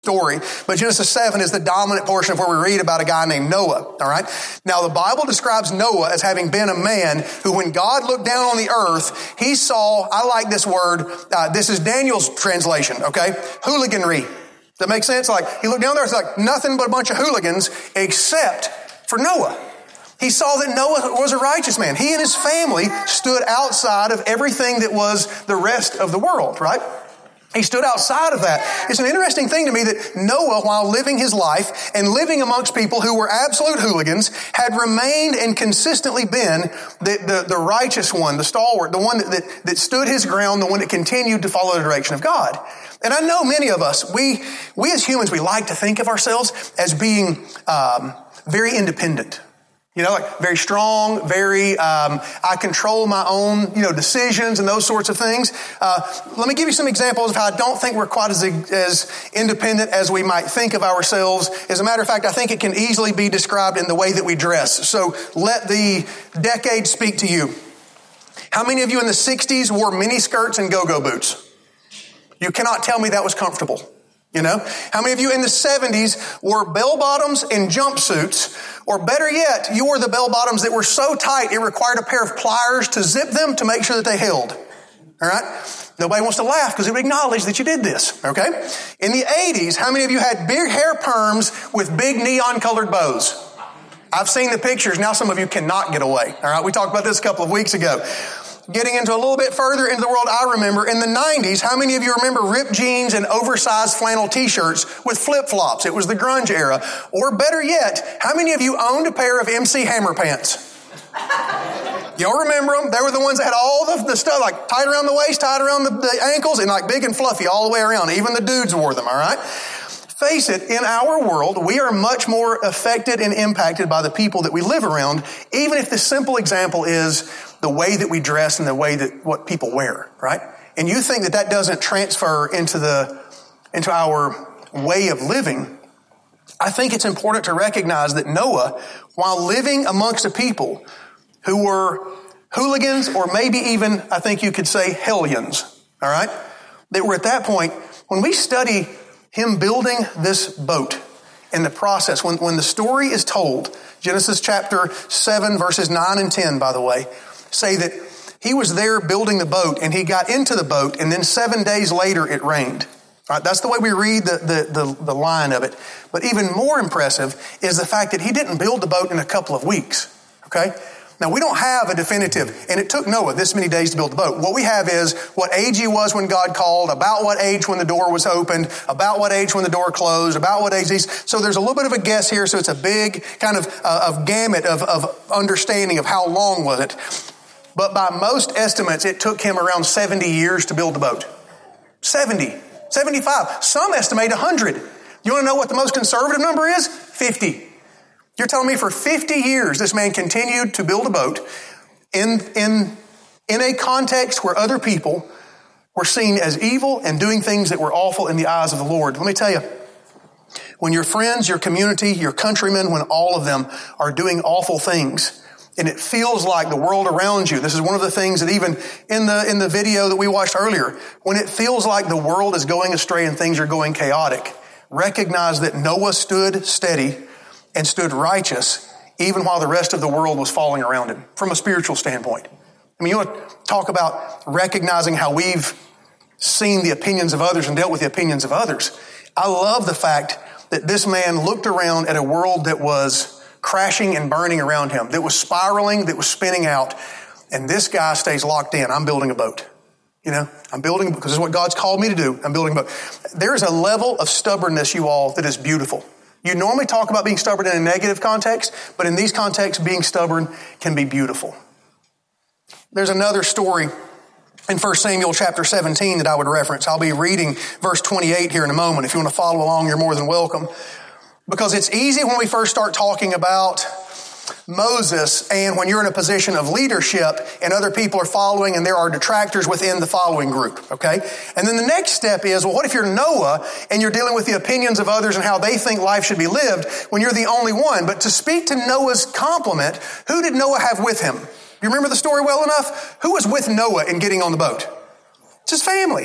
story, but Genesis 7 is the dominant portion of where we read about a guy named Noah, all right? Now, the Bible describes Noah as having been a man who, when God looked down on the earth, he saw, I like this word, this is Daniel's translation, okay? Hooliganry. Does that make sense? Like, he looked down there, it's like nothing but a bunch of hooligans except for Noah. He saw that Noah was a righteous man. He and his family stood outside of everything that was the rest of the world, right? He stood outside of that. It's an interesting thing to me that Noah, while living his life and living amongst people who were absolute hooligans, had remained and consistently been the righteous one, the stalwart, the one that stood his ground, the one that continued to follow the direction of God. And I know many of us, we as humans, we like to think of ourselves as being very independent. You know, like very strong, very, I control my own, decisions and those sorts of things. Let me give you some examples of how I don't think we're quite as independent as we might think of ourselves. As a matter of fact, I think it can easily be described in the way that we dress. So let the decade speak to you. How many of you in the 60s wore mini skirts and go-go boots? You cannot tell me that was comfortable. How many of you in the 70s wore bell bottoms and jumpsuits? Or better yet, you wore the bell bottoms that were so tight it required a pair of pliers to zip them to make sure that they held. All right? Nobody wants to laugh because it would acknowledge that you did this. Okay? In the 80s, how many of you had big hair perms with big neon colored bows? I've seen the pictures. Now some of you cannot get away. All right? We talked about this a couple of weeks ago. Getting into a little bit further into the world I remember, in the 90s, how many of you remember ripped jeans and oversized flannel t-shirts with flip-flops? It was the grunge era. Or better yet, how many of you owned a pair of MC Hammer pants? Y'all remember them? They were the ones that had all the stuff, like tied around the waist, tied around the ankles, and like big and fluffy all the way around. Even the dudes wore them, all right? Face it, in our world, we are much more affected and impacted by the people that we live around, even if the simple example is the way that we dress and the way that what people wear, right? And you think that doesn't transfer into our way of living. I think it's important to recognize that Noah, while living amongst a people who were hooligans, or maybe even, I think you could say, hellions, all right? That were at that point, when we study him building this boat in the process, when the story is told, Genesis chapter 7, verses 9 and 10, by the way, say that he was there building the boat and he got into the boat and then 7 days later it rained. All right, that's the way we read the line of it. But even more impressive is the fact that he didn't build the boat in a couple of weeks. Okay? Now, we don't have a definitive, and it took Noah this many days to build the boat. What we have is what age he was when God called, about what age when the door was opened, about what age when the door closed, about what age these. So there's a little bit of a guess here, so it's a big kind of gamut of understanding of how long was it. But by most estimates, it took him around 70 years to build the boat. 70, 75. Some estimate 100. You want to know what the most conservative number is? 50. You're telling me for 50 years this man continued to build a boat in a context where other people were seen as evil and doing things that were awful in the eyes of the Lord. Let me tell you, when your friends, your community, your countrymen, when all of them are doing awful things, and it feels like the world around you, this is one of the things that even in the video that we watched earlier, when it feels like the world is going astray and things are going chaotic, recognize that Noah stood steady and stood righteous even while the rest of the world was falling around him from a spiritual standpoint. I mean, you want to talk about recognizing how we've seen the opinions of others and dealt with the opinions of others. I love the fact that this man looked around at a world that was crashing and burning around him, that was spiraling, that was spinning out, and this guy stays locked in. I'm building a boat. I'm building, because this is what God's called me to do. I'm building a boat. There is a level of stubbornness, you all, that is beautiful. You normally talk about being stubborn in a negative context, but in these contexts, being stubborn can be beautiful. There's another story in 1 Samuel chapter 17 that I would reference. I'll be reading verse 28 here in a moment. If you want to follow along, you're more than welcome. Because it's easy when we first start talking about Moses and when you're in a position of leadership and other people are following and there are detractors within the following group, okay? And then the next step is, well, what if you're Noah and you're dealing with the opinions of others and how they think life should be lived when you're the only one? But to speak to Noah's compliment, who did Noah have with him? You remember the story well enough? Who was with Noah in getting on the boat? It's his family,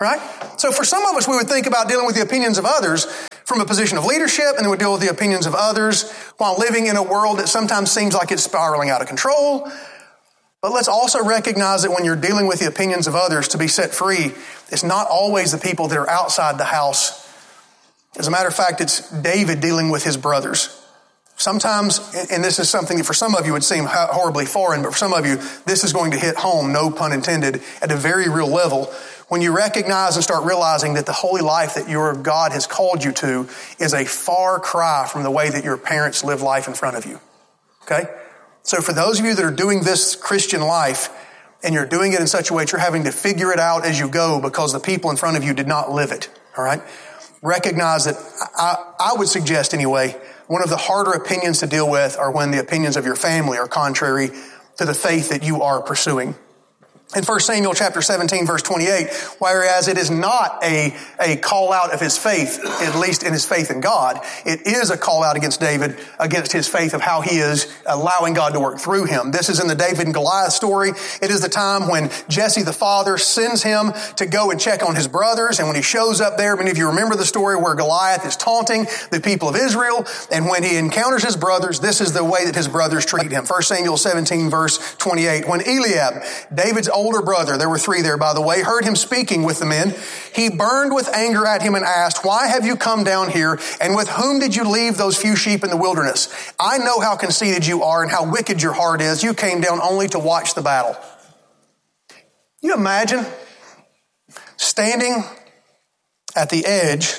right? So for some of us, we would think about dealing with the opinions of others from a position of leadership, and then we deal with the opinions of others while living in a world that sometimes seems like it's spiraling out of control. But let's also recognize that when you're dealing with the opinions of others to be set free, it's not always the people that are outside the house. As a matter of fact, it's David dealing with his brothers. Sometimes, and this is something that for some of you would seem horribly foreign, but for some of you, this is going to hit home, no pun intended, at a very real level. When you recognize and start realizing that the holy life that your God has called you to is a far cry from the way that your parents live life in front of you. Okay? So for those of you that are doing this Christian life, and you're doing it in such a way that you're having to figure it out as you go because the people in front of you did not live it, all right? Recognize that I would suggest anyway, one of the harder opinions to deal with are when the opinions of your family are contrary to the faith that you are pursuing. In 1 Samuel chapter 17, verse 28, whereas it is not a call out of his faith, at least in his faith in God, it is a call out against David, against his faith of how he is allowing God to work through him. This is in the David and Goliath story. It is the time when Jesse the father sends him to go and check on his brothers. And when he shows up there, many of you remember the story where Goliath is taunting the people of Israel. And when he encounters his brothers, this is the way that his brothers treat him. 1 Samuel 17, verse 28. When Eliab, David's older brother, there were three there by the way, heard him speaking with the men, he burned with anger at him and asked, why have you come down here, and with whom did you leave those few sheep in the wilderness? I know how conceited you are and how wicked your heart is. You came down only to watch the battle. You imagine standing at the edge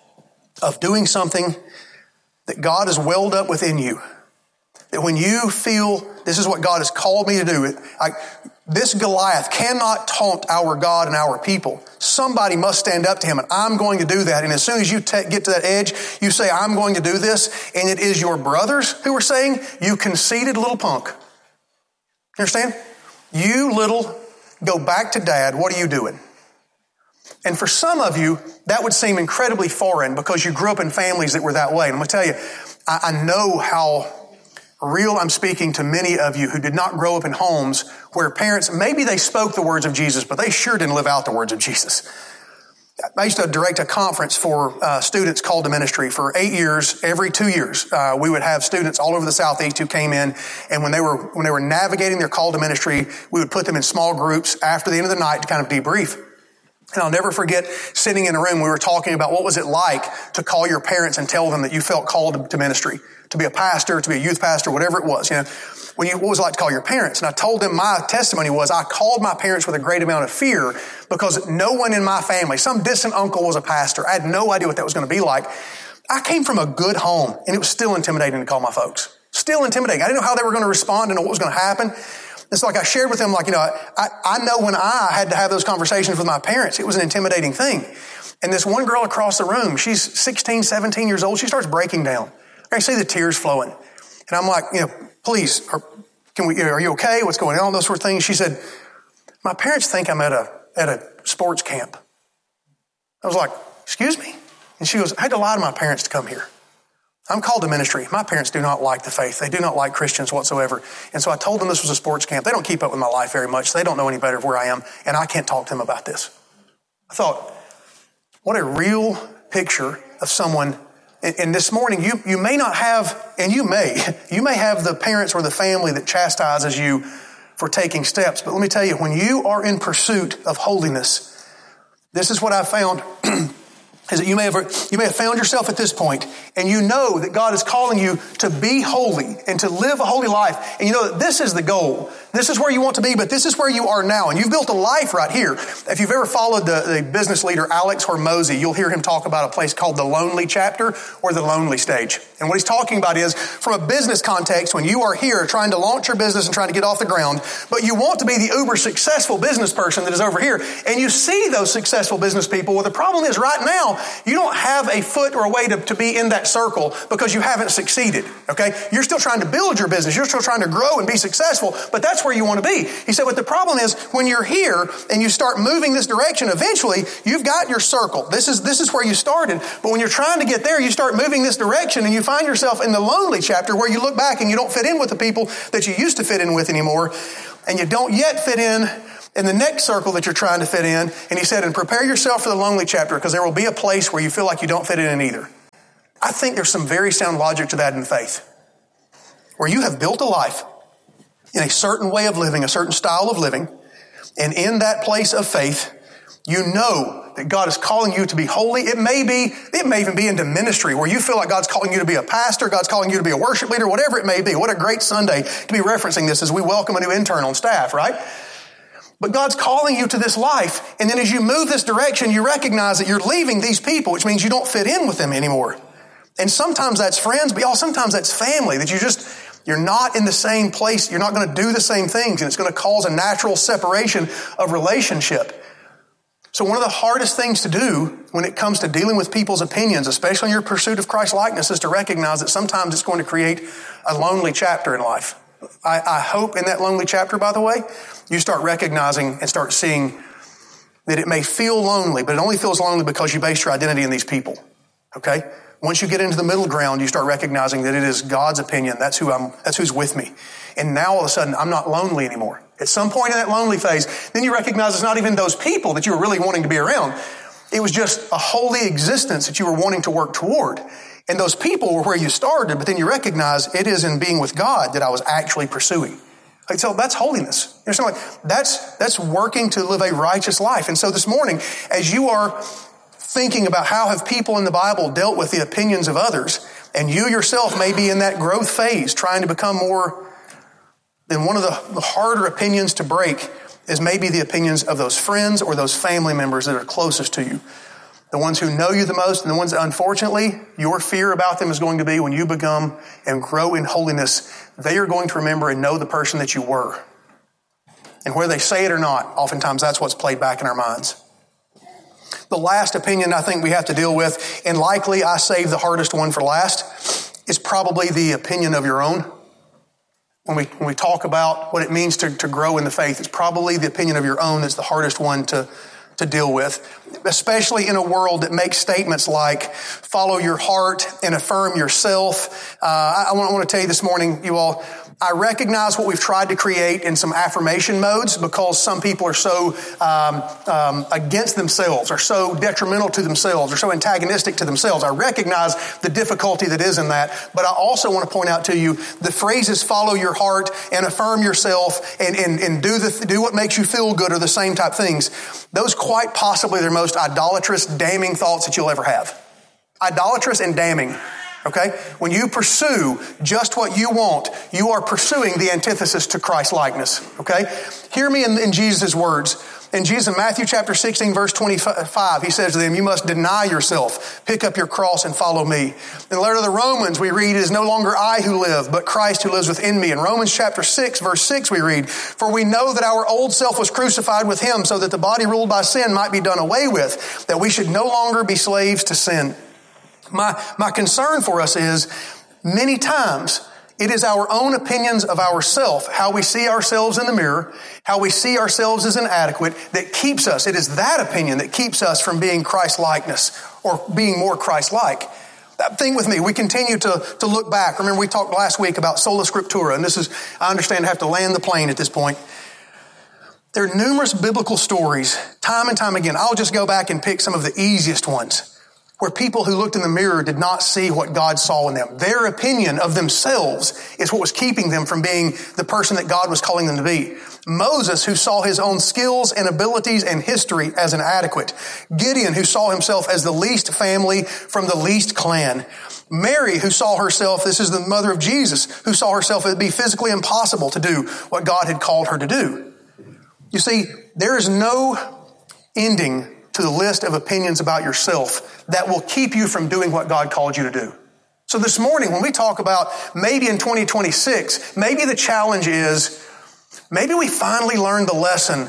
of doing something that God has welled up within you. That when you feel this is what God has called me to do, this Goliath cannot taunt our God and our people. Somebody must stand up to him, and I'm going to do that. And as soon as you get to that edge, you say, I'm going to do this, and it is your brothers who are saying, you conceited little punk. You understand? You little, go back to dad, what are you doing? And for some of you, that would seem incredibly foreign because you grew up in families that were that way. And I'm going to tell you, I know how real I'm speaking to many of you who did not grow up in homes where parents, maybe they spoke the words of Jesus, but they sure didn't live out the words of Jesus. I used to direct a conference for students called to ministry for 8 years. Every 2 years, we would have students all over the Southeast who came in, and when they were navigating their call to ministry, we would put them in small groups after the end of the night to kind of debrief. And I'll never forget sitting in a room, we were talking about what was it like to call your parents and tell them that you felt called to ministry, to be a pastor, to be a youth pastor, whatever it was. What was it like to call your parents? And I told them my testimony was I called my parents with a great amount of fear because no one in my family, some distant uncle was a pastor. I had no idea what that was going to be like. I came from a good home, and it was still intimidating to call my folks. Still intimidating. I didn't know how they were going to respond and what was going to happen. It's like I shared with them, I know when I had to have those conversations with my parents, it was an intimidating thing. And this one girl across the room, she's 16, 17 years old. She starts breaking down. I see the tears flowing. And I'm like, please, are you okay? What's going on? Those sort of things. She said, my parents think I'm at a sports camp. I was like, excuse me? And she goes, I had to lie to my parents to come here. I'm called to ministry. My parents do not like the faith. They do not like Christians whatsoever. And so I told them this was a sports camp. They don't keep up with my life very much. They don't know any better of where I am, and I can't talk to them about this. I thought, what a real picture of someone. And this morning, you may not have, and you may have the parents or the family that chastises you for taking steps. But let me tell you, when you are in pursuit of holiness, this is what I found. Is that you may have found yourself at this point, and you know that God is calling you to be holy and to live a holy life. And you know that this is the goal. This is where you want to be, but this is where you are now. And you've built a life right here. If you've ever followed the business leader, Alex Hormozy, you'll hear him talk about a place called the lonely chapter or the lonely stage. And what he's talking about is, from a business context, when you are here trying to launch your business and trying to get off the ground, but you want to be the uber successful business person that is over here, and you see those successful business people. Well, the problem is right now, you don't have a foot or a way to be in that circle because you haven't succeeded, okay? You're still trying to build your business. You're still trying to grow and be successful, but that's where you want to be. He said, but the problem is when you're here and you start moving this direction, eventually you've got your circle. This is where you started, but when you're trying to get there, you start moving this direction and you find yourself in the lonely chapter where you look back and you don't fit in with the people that you used to fit in with anymore, and you don't yet fit in In the next circle that you're trying to fit in, and he said, and prepare yourself for the lonely chapter, because there will be a place where you feel like you don't fit in either. I think there's some very sound logic to that in faith, where you have built a life in a certain way of living, a certain style of living, and in that place of faith, you know that God is calling you to be holy. It may even be into ministry, where you feel like God's calling you to be a pastor, God's calling you to be a worship leader, whatever it may be. What a great Sunday to be referencing this as we welcome a new intern on staff, right? But God's calling you to this life, and then as you move this direction, you recognize that you're leaving these people, which means you don't fit in with them anymore. And sometimes that's friends, but sometimes that's family, that you're not in the same place, you're not going to do the same things, and it's going to cause a natural separation of relationship. So one of the hardest things to do when it comes to dealing with people's opinions, especially in your pursuit of Christ likeness, is to recognize that sometimes it's going to create a lonely chapter in life. I hope in that lonely chapter, by the way, you start recognizing and start seeing that it may feel lonely, but it only feels lonely because you base your identity in these people. Okay? Once you get into the middle ground, you start recognizing that it is God's opinion. That's who's with me. And now all of a sudden, I'm not lonely anymore. At some point in that lonely phase, then you recognize it's not even those people that you were really wanting to be around. It was just a holy existence that you were wanting to work toward. And those people were where you started, but then you recognize it is in being with God that I was actually pursuing. Like, so that's holiness. You know, like that's working to live a righteous life. And so this morning, as you are thinking about how have people in the Bible dealt with the opinions of others, and you yourself may be in that growth phase, trying to become more, then one of the harder opinions to break is maybe the opinions of those friends or those family members that are closest to you. The ones who know you the most, and the ones that, unfortunately, your fear about them is going to be when you become and grow in holiness, they are going to remember and know the person that you were. And whether they say it or not, oftentimes that's what's played back in our minds. The last opinion I think we have to deal with, and likely I saved the hardest one for last, is probably the opinion of your own. When we talk about what it means to grow in the faith, it's probably the opinion of your own that's the hardest one to deal with, especially in a world that makes statements like follow your heart and affirm yourself. I want to tell you this morning, you all, I recognize what we've tried to create in some affirmation modes because some people are so against themselves or so detrimental to themselves or so antagonistic to themselves. I recognize the difficulty that is in that, but I also want to point out to you the phrases follow your heart and affirm yourself and do what makes you feel good are the same type things. Those quite possibly are the most idolatrous, damning thoughts that you'll ever have. Idolatrous and damning. Okay? When you pursue just what you want, you are pursuing the antithesis to Christ likeness. Okay? Hear me in Jesus' words. In Jesus, in Matthew chapter 16, verse 25, he says to them, you must deny yourself, pick up your cross and follow me. In the letter to the Romans, we read, it is no longer I who live, but Christ who lives within me. In Romans chapter 6, verse 6, we read, for we know that our old self was crucified with him so that the body ruled by sin might be done away with, that we should no longer be slaves to sin. My concern for us is many times it is our own opinions of ourselves, how we see ourselves in the mirror, how we see ourselves as inadequate, that keeps us. It is that opinion that keeps us from being Christ-likeness or being more Christ-like. Think with me. We continue to look back. Remember, we talked last week about sola scriptura, and I understand I have to land the plane at this point. There are numerous biblical stories, time and time again. I'll just go back and pick some of the easiest ones, where people who looked in the mirror did not see what God saw in them. Their opinion of themselves is what was keeping them from being the person that God was calling them to be. Moses, who saw his own skills and abilities and history as inadequate. Gideon, who saw himself as the least family from the least clan. Mary, who saw herself, this is the mother of Jesus, who saw herself as be physically impossible to do what God had called her to do. You see, there is no ending to the list of opinions about yourself that will keep you from doing what God called you to do. So this morning, when we talk about maybe in 2026, maybe the challenge is, maybe we finally learned the lesson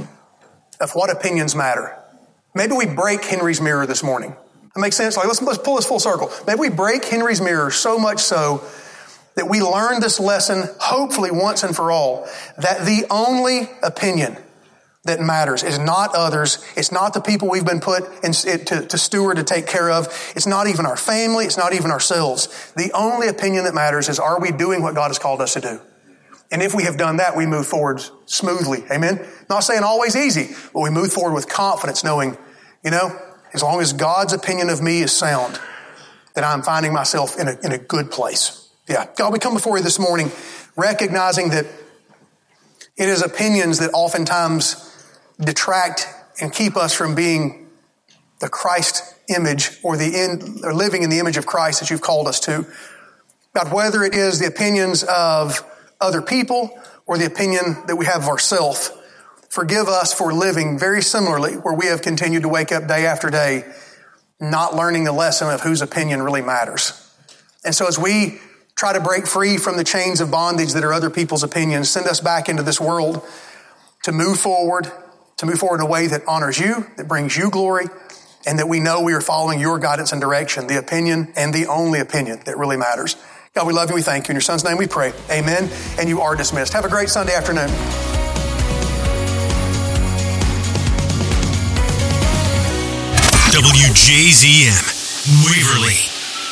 of what opinions matter. Maybe we break Henry's mirror this morning. That makes sense? Like, let's pull this full circle. Maybe we break Henry's mirror so much so that we learn this lesson, hopefully once and for all, that the only opinion that matters is not others. It's not the people we've been put to steward, to take care of. It's not even our family. It's not even ourselves. The only opinion that matters is, are we doing what God has called us to do? And if we have done that, we move forward smoothly. Amen? Not saying always easy, but we move forward with confidence, knowing, as long as God's opinion of me is sound, that I'm finding myself in a good place. Yeah. God, we come before you this morning recognizing that it is opinions that oftentimes detract and keep us from being the Christ image or living in the image of Christ that you've called us to. God, whether it is the opinions of other people or the opinion that we have of ourselves, forgive us for living very similarly where we have continued to wake up day after day, not learning the lesson of whose opinion really matters. And so as we try to break free from the chains of bondage that are other people's opinions, send us back into this world to move forward in a way that honors you, that brings you glory, and that we know we are following your guidance and direction, the opinion and the only opinion that really matters. God, we love you. We thank you. In your Son's name we pray. Amen. And you are dismissed. Have a great Sunday afternoon. WJZM, Waverly.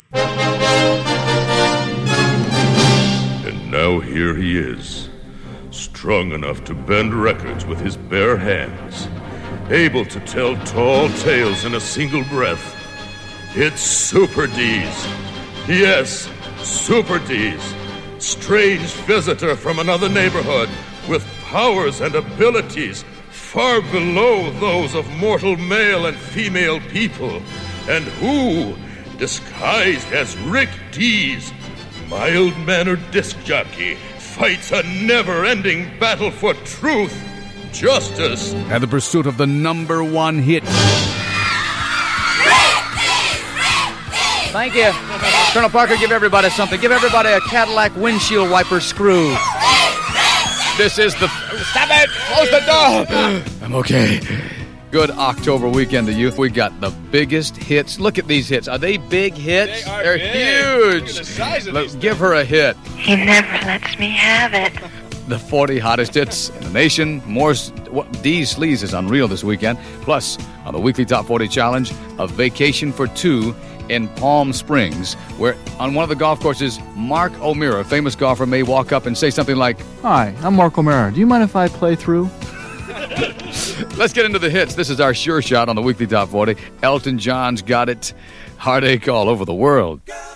And now here he is, strong enough to bend records with his bare hands, able to tell tall tales in a single breath. It's Super D's. Yes, Super D's. Strange visitor from another neighborhood with powers and abilities far below those of mortal male and female people, and who, disguised as Rick Dees, mild-mannered disc jockey, fights a never-ending battle for truth, justice, and the pursuit of the number one hit. Thank you. Colonel Parker, give everybody something. Give everybody a Cadillac windshield wiper screw. This is the... Stop it! Close the door! I'm okay. Good October weekend to you. We got the biggest hits. Look at these hits. Are they big hits? They're big. Huge. Look at the size of these. Give her a hit. He never lets me have it. The 40 hottest hits in the nation. More D's Sleaze is unreal this weekend. Plus, on the weekly Top 40 Challenge, a vacation for two in Palm Springs, where on one of the golf courses, Mark O'Meara, a famous golfer, may walk up and say something like, "Hi, I'm Mark O'Meara. Do you mind if I play through?" Let's get into the hits. This is our sure shot on the weekly Top 40. Elton John's got it. Heartache all over the world.